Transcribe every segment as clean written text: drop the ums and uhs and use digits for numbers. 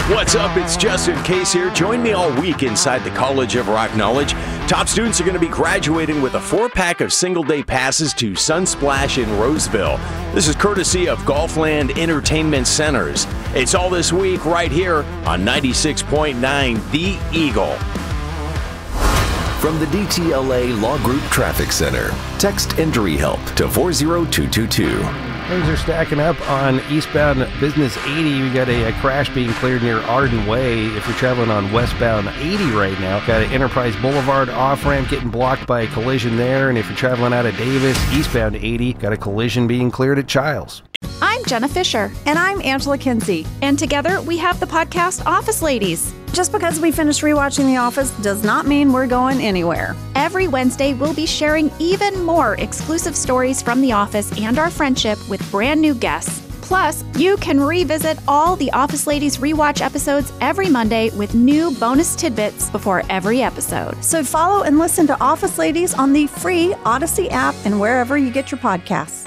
What's up? It's Justin Case here. Join me all week inside the College of Rock Knowledge. Top students are going to be graduating with a 4-pack of single-day passes to Sunsplash in Roseville. This is courtesy of Golfland Entertainment Centers. It's all this week right here on 96.9 The Eagle. From the DTLA Law Group Traffic Center, text injury help to 40222. Things are stacking up on eastbound Business 80. We got a crash being cleared near Arden Way. If you're traveling on westbound 80 right now, got an Enterprise Boulevard off-ramp getting blocked by a collision there. And if you're traveling out of Davis, eastbound 80, got a collision being cleared at Childs. I'm Jenna Fisher. And I'm Angela Kinsey. And together we have the podcast Office Ladies. Just because we finished rewatching The Office does not mean we're going anywhere. Every Wednesday, we'll be sharing even more exclusive stories from The Office and our friendship with brand new guests. Plus, you can revisit all the Office Ladies rewatch episodes every Monday with new bonus tidbits before every episode. So follow and listen to Office Ladies on the free Odyssey app and wherever you get your podcasts.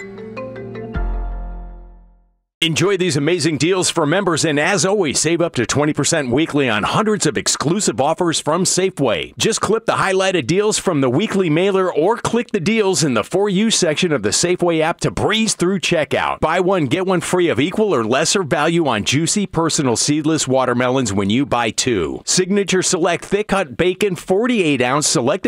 Enjoy these amazing deals for members, and as always, save up to 20% weekly on hundreds of exclusive offers from Safeway. Just clip the highlighted deals from the weekly mailer or click the deals in the For You section of the Safeway app to breeze through checkout. Buy one, get one free of equal or lesser value on juicy personal seedless watermelons when you buy two. Signature Select Thick Cut Bacon 48-ounce selected